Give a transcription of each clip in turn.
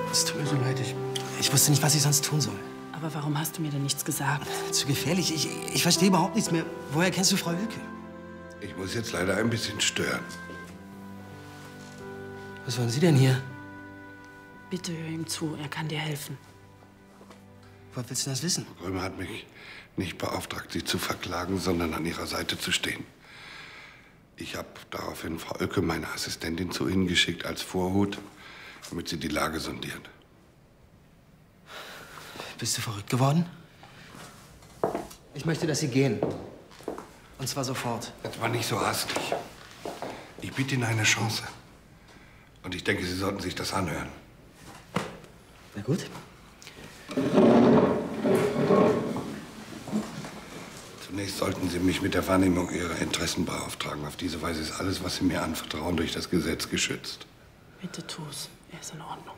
Es tut mir so leid. Ich wusste nicht, was ich sonst tun soll. Aber warum hast du mir denn nichts gesagt? Zu gefährlich. Ich verstehe überhaupt nichts mehr. Woher kennst du Frau Hülke? Ich muss jetzt leider ein bisschen stören. Was wollen Sie denn hier? Bitte hör ihm zu, er kann dir helfen. Woher willst du das wissen? Frau Römer hat mich nicht beauftragt, Sie zu verklagen, sondern an Ihrer Seite zu stehen. Ich habe daraufhin Frau Oelke, meine Assistentin, zu Ihnen geschickt als Vorhut, damit sie die Lage sondiert. Bist du verrückt geworden? Ich möchte, dass Sie gehen. Und zwar sofort. Jetzt war nicht so hastig. Ich biete Ihnen eine Chance. Und ich denke, Sie sollten sich das anhören. Na gut. Zunächst sollten Sie mich mit der Wahrnehmung Ihrer Interessen beauftragen. Auf diese Weise ist alles, was Sie mir anvertrauen, durch das Gesetz geschützt. Bitte tu's. Er ist in Ordnung.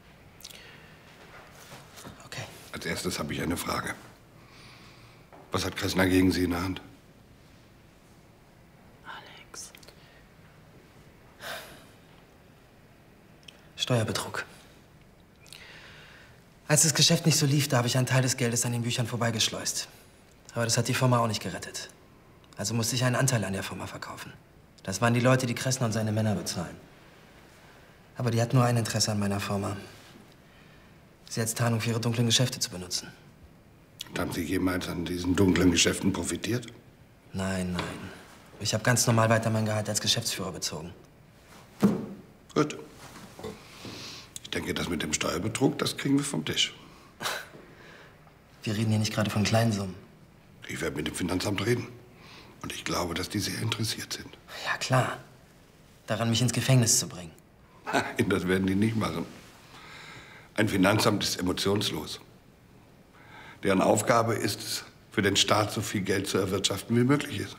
Okay. Als erstes habe ich eine Frage. Was hat Kressner gegen Sie in der Hand? Alex. Steuerbetrug. Als das Geschäft nicht so lief, da habe ich einen Teil des Geldes an den Büchern vorbeigeschleust. Aber das hat die Firma auch nicht gerettet. Also musste ich einen Anteil an der Firma verkaufen. Das waren die Leute, die Kressner und seine Männer bezahlen. Aber die hatten nur ein Interesse an meiner Firma. Sie als Tarnung für ihre dunklen Geschäfte zu benutzen. Und haben Sie jemals an diesen dunklen Geschäften profitiert? Nein, nein. Ich habe ganz normal weiter mein Gehalt als Geschäftsführer bezogen. Gut. Ich denke, das mit dem Steuerbetrug, das kriegen wir vom Tisch. Wir reden hier nicht gerade von kleinen Summen. Ich werde mit dem Finanzamt reden. Und ich glaube, dass die sehr interessiert sind. Ja, klar. Daran, mich ins Gefängnis zu bringen. Nein, das werden die nicht machen. Ein Finanzamt ist emotionslos. Deren Aufgabe ist es, für den Staat so viel Geld zu erwirtschaften, wie möglich ist.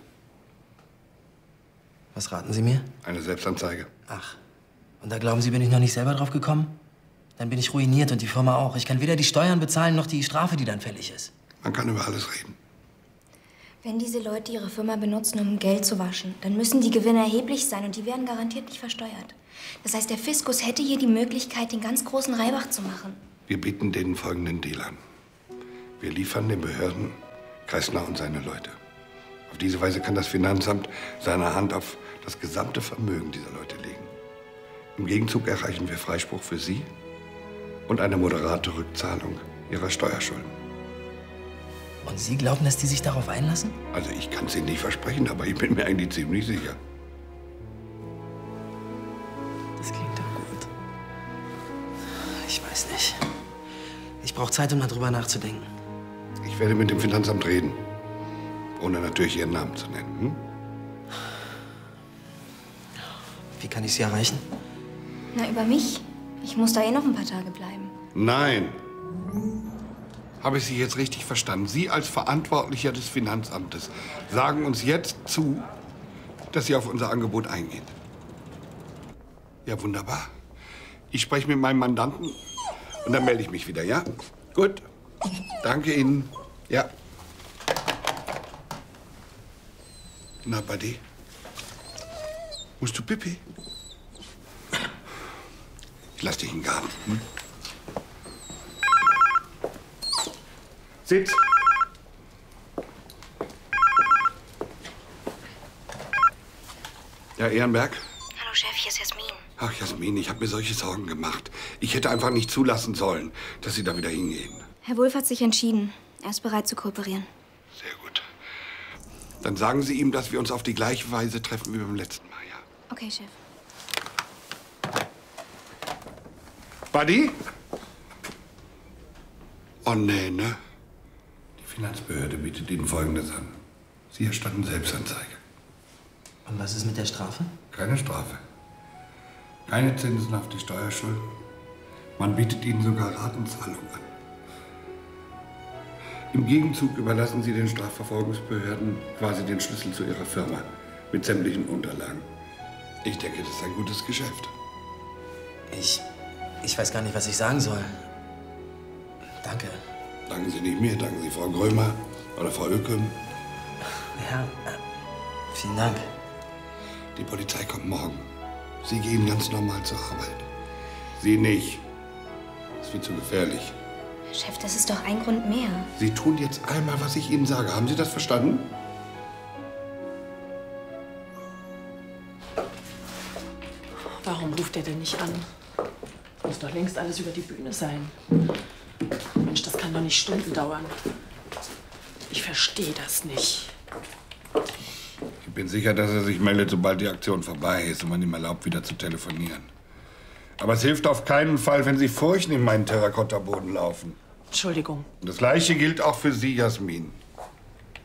Was raten Sie mir? Eine Selbstanzeige. Ach. Und da glauben Sie, bin ich noch nicht selber drauf gekommen? Dann bin ich ruiniert und die Firma auch. Ich kann weder die Steuern bezahlen, noch die Strafe, die dann fällig ist. Man kann über alles reden. Wenn diese Leute ihre Firma benutzen, um Geld zu waschen, dann müssen die Gewinne erheblich sein und die werden garantiert nicht versteuert. Das heißt, der Fiskus hätte hier die Möglichkeit, den ganz großen Reibach zu machen. Wir bieten denen folgenden Deal an. Wir liefern den Behörden Kressner und seine Leute. Auf diese Weise kann das Finanzamt seine Hand auf das gesamte Vermögen dieser Leute legen. Im Gegenzug erreichen wir Freispruch für Sie und eine moderate Rückzahlung Ihrer Steuerschulden. Und Sie glauben, dass die sich darauf einlassen? Also ich kann es Ihnen nicht versprechen, aber ich bin mir eigentlich ziemlich sicher. Das klingt doch gut. Ich weiß nicht. Ich brauche Zeit, um darüber nachzudenken. Ich werde mit dem Finanzamt reden. Ohne natürlich Ihren Namen zu nennen. Hm? Wie kann ich Sie erreichen? Na, über mich? Ich muss da eh noch ein paar Tage bleiben. Nein. Habe ich Sie jetzt richtig verstanden? Sie als Verantwortlicher des Finanzamtes sagen uns jetzt zu, dass Sie auf unser Angebot eingehen. Ja, wunderbar. Ich spreche mit meinem Mandanten und dann melde ich mich wieder, ja? Gut. Danke Ihnen. Ja. Na, Buddy? Musst du Pipi? Ich lass dich in den Garten. Hm? Sitz. Ja, Ehrenberg? Hallo Chef, hier ist Jasmin. Ach, Jasmin, ich habe mir solche Sorgen gemacht. Ich hätte einfach nicht zulassen sollen, dass Sie da wieder hingehen. Herr Wulff hat sich entschieden. Er ist bereit zu kooperieren. Sehr gut. Dann sagen Sie ihm, dass wir uns auf die gleiche Weise treffen wie beim letzten Mal, ja? Okay, Chef. Buddy? Oh, nee, ne? Die Finanzbehörde bietet Ihnen Folgendes an. Sie erstatten Selbstanzeige. Und was ist mit der Strafe? Keine Strafe. Keine Zinsen auf die Steuerschuld. Man bietet Ihnen sogar Ratenzahlung an. Im Gegenzug überlassen Sie den Strafverfolgungsbehörden quasi den Schlüssel zu Ihrer Firma mit sämtlichen Unterlagen. Ich denke, das ist ein gutes Geschäft. Ich weiß gar nicht, was ich sagen soll. Danke. Danken Sie nicht mir, danken Sie Frau Grömer oder Frau Oelke. Ja, vielen Dank. Die Polizei kommt morgen. Sie gehen ganz normal zur Arbeit. Sie nicht. viel zu gefährlich. Chef, das ist doch ein Grund mehr. Sie tun jetzt einmal, was ich Ihnen sage. Haben Sie das verstanden? Warum ruft er denn nicht an? Muss doch längst alles über die Bühne sein. Mensch, das kann doch nicht Stunden dauern. Ich verstehe das nicht. Ich bin sicher, dass er sich meldet, sobald die Aktion vorbei ist und man ihm erlaubt, wieder zu telefonieren. Aber es hilft auf keinen Fall, wenn Sie furchen in meinen Terrakotta-Boden laufen. Entschuldigung. Das Gleiche gilt auch für Sie, Jasmin.